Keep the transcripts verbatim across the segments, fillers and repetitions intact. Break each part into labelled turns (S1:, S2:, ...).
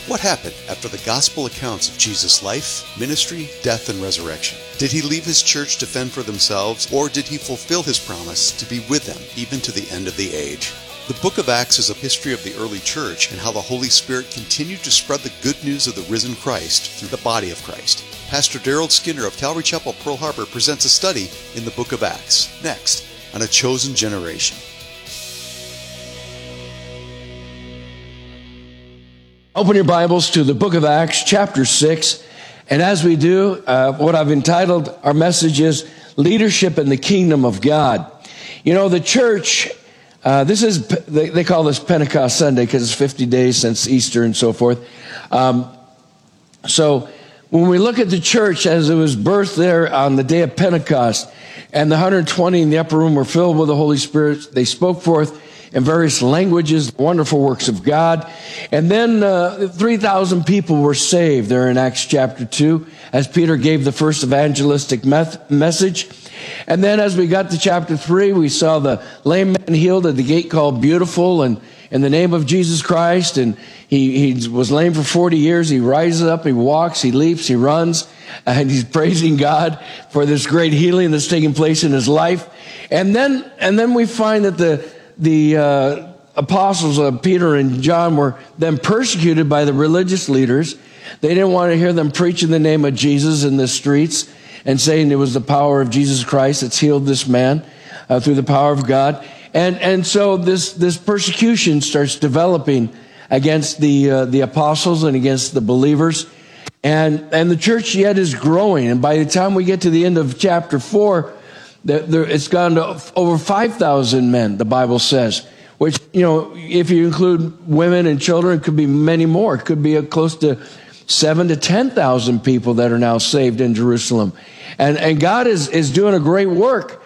S1: What happened after the gospel accounts of Jesus' life, ministry, death, and resurrection? Did he leave his church to fend for themselves, or did he fulfill his promise to be with them even to the end of the age? The book of Acts is a history of the early church and how the Holy Spirit continued to spread the good news of the risen Christ through the body of Christ. Pastor Daryl Skinner of Calvary Chapel, Pearl Harbor presents a study in the book of Acts, next on A Chosen Generation.
S2: Open your Bibles to the book of Acts, chapter six. And as we do, uh, what I've entitled our message is Leadership in the Kingdom of God. You know, the church, uh, this is, they, they call this Pentecost Sunday because it's fifty days since Easter and so forth. Um, so when we look at the church as it was birthed there on the day of Pentecost, and the one hundred twenty in the upper room were filled with the Holy Spirit, they spoke forth in various languages, wonderful works of God. And then uh, three thousand people were saved there in Acts chapter two, as Peter gave the first evangelistic meth- message. And then as we got to chapter three, we saw the lame man healed at the gate called Beautiful, and in the name of Jesus Christ. And he, he was lame for forty years. He rises up, he walks, he leaps, he runs, and he's praising God for this great healing that's taking place in his life. And then, and then we find that the The uh, apostles, uh, Peter and John, were then persecuted by the religious leaders. They didn't want to hear them preach in the name of Jesus in the streets and saying it was the power of Jesus Christ that's healed this man uh, through the power of God. And and so this this persecution starts developing against the uh, the apostles and against the believers. And and the church yet is growing. And by the time we get to the end of chapter four, There, it's gone to over five thousand men, the Bible says, which, you know, if you include women and children, it could be many more. It could be a close to seven to ten thousand people that are now saved in Jerusalem. And, and God is, is doing a great work.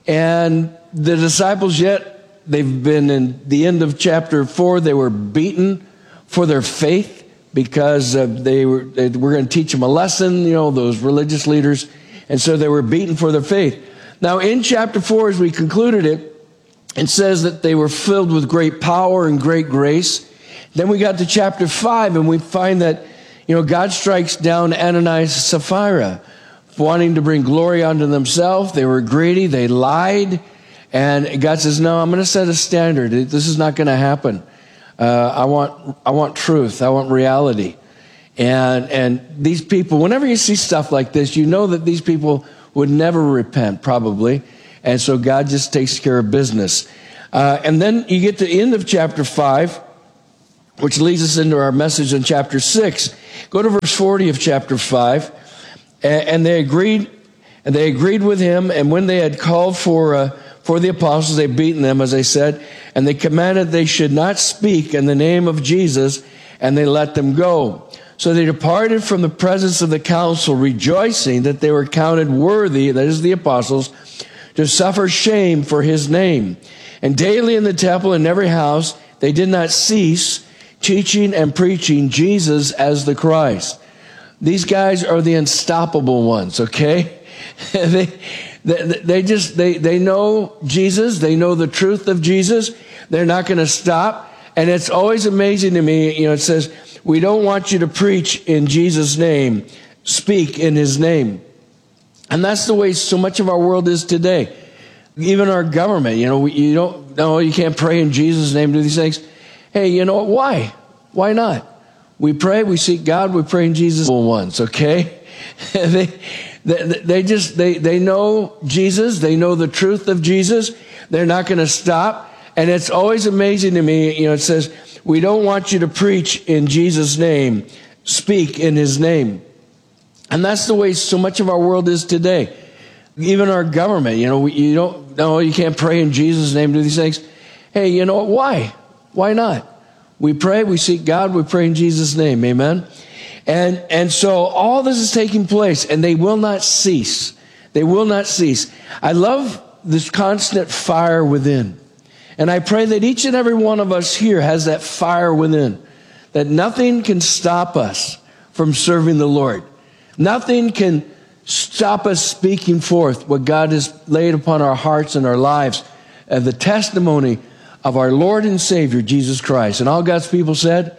S2: And the disciples yet, they've been in the end of chapter four, they were beaten for their faith because uh, they were, they were going to teach them a lesson, you know, those religious leaders. And so they were beaten for their faith. Now, in chapter four, as we concluded it, it says that they were filled with great power and great grace. Then we got to chapter five, and we find that, you know, God strikes down Ananias and Sapphira, wanting to bring glory unto themselves. They were greedy. They lied. And God says, no, I'm going to set a standard. This is not going to happen. Uh, I want, I want truth. I want reality. And, and these people, whenever you see stuff like this, you know that these people would never repent, probably. And so God just takes care of business. Uh, and then you get to the end of chapter five, which leads us into our message in chapter six. Go to verse forty of chapter five. And, and they agreed, and they agreed with him. And when they had called for, uh, for the apostles, they beaten them, as I said. And they commanded they should not speak in the name of Jesus, and they let them go. So they departed from the presence of the council, rejoicing that they were counted worthy, that is the apostles, to suffer shame for his name. And daily in the temple and in every house, they did not cease teaching and preaching Jesus as the Christ. These guys are the unstoppable ones, okay? they, they, they just, they, they know Jesus. They know the truth of Jesus. They're not going to stop. And it's always amazing to me, you know, it says, we don't want you to preach in Jesus' name. Speak in his name. And that's the way so much of our world is today. Even our government, you know, you don't, no, you can't pray in Jesus' name, do these things. Hey, you know what? Why? Why not? We pray, we seek God, we pray in Jesus' ones, okay? they, they, they just, they, they know Jesus. They know the truth of Jesus. They're not going to stop. And it's always amazing to me, you know, it says, we don't want you to preach in Jesus' name. Speak in his name. And that's the way so much of our world is today. Even our government, you know, you don't, no, you can't pray in Jesus' name, do these things. Hey, you know what? Why? Why not? We pray, we seek God, we pray in Jesus' name. Amen. And, and so all this is taking place, and they will not cease. They will not cease. I love this constant fire within. And I pray that each and every one of us here has that fire within, that nothing can stop us from serving the Lord. Nothing can stop us speaking forth what God has laid upon our hearts and our lives, and the testimony of our Lord and Savior, Jesus Christ. And all God's people said,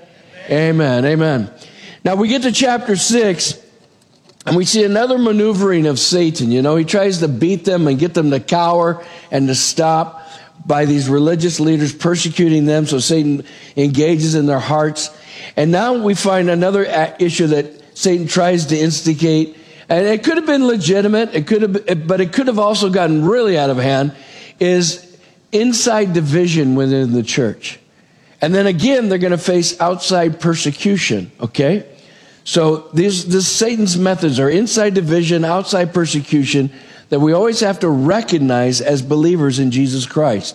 S2: Amen. Amen. Now we get to chapter six, and we see another maneuvering of Satan. You know, he tries to beat them and get them to cower and to stop by these religious leaders persecuting them. So Satan engages in their hearts. And now we find another issue that Satan tries to instigate. And it could have been legitimate, it could have, but it could have also gotten really out of hand, is inside division within the church. And then again, they're going to face outside persecution, okay? So these, this Satan's methods are inside division, outside persecution, that we always have to recognize as believers in Jesus Christ.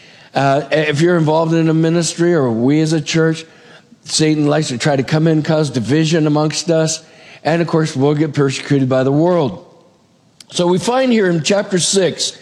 S2: Uh, if you're involved in a ministry, or we as a church, Satan likes to try to come in and cause division amongst us. And of course, we'll get persecuted by the world. So we find here in chapter six,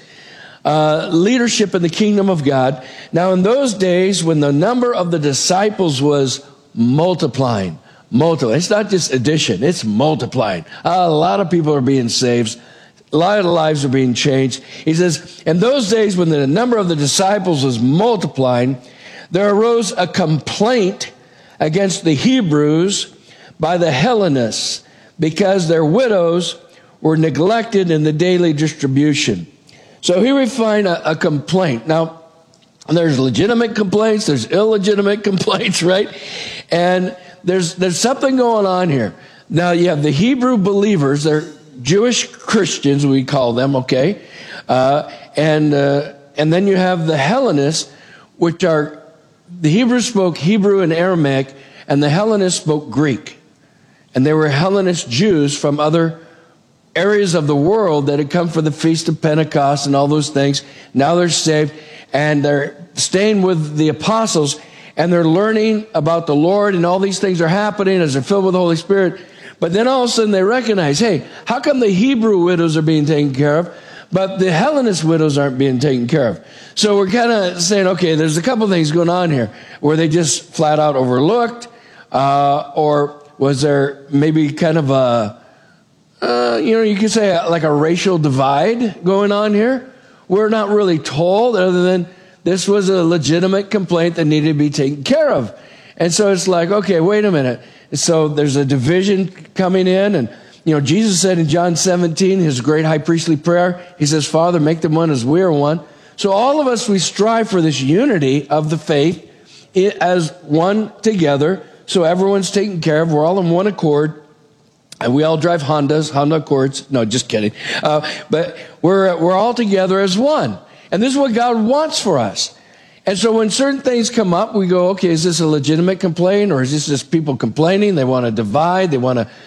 S2: uh, leadership in the kingdom of God. Now in those days, when the number of the disciples was multiplying, multiplying, it's not just addition, it's multiplying. A lot of people are being saved. A lot of lives are being changed. He says, in those days when the number of the disciples was multiplying, there arose a complaint against the Hebrews by the Hellenists, because their widows were neglected in the daily distribution. So here we find a, a complaint. Now, there's legitimate complaints, there's illegitimate complaints, right? And there's there's something going on here. Now, you have the Hebrew believers, they're Jewish Christians, we call them, okay? Uh, and uh, and then you have the Hellenists, which are, the Hebrews spoke Hebrew and Aramaic, and the Hellenists spoke Greek. And they were Hellenist Jews from other areas of the world that had come for the Feast of Pentecost and all those things. Now they're saved, and they're staying with the apostles, and they're learning about the Lord, and all these things are happening as they're filled with the Holy Spirit. But then all of a sudden they recognize, hey, how come the Hebrew widows are being taken care of, but the Hellenist widows aren't being taken care of? So we're kind of saying, okay, there's a couple things going on here. Were they just flat out overlooked? Uh, or was there maybe kind of a, uh, you know, you could say like a racial divide going on here? We're not really told, other than this was a legitimate complaint that needed to be taken care of. And so it's like, okay, wait a minute. So there's a division coming in, and you know, Jesus said in John seventeen, his great high priestly prayer, he says, Father, make them one as we are one. So all of us, we strive for this unity of the faith as one together. So everyone's taken care of. We're all in one accord. And we all drive Hondas, Honda Accords. No, just kidding. Uh, but we're, we're all together as one. And this is what God wants for us. And so when certain things come up, we go, okay, is this a legitimate complaint, or is this just people complaining? They want to divide. They want to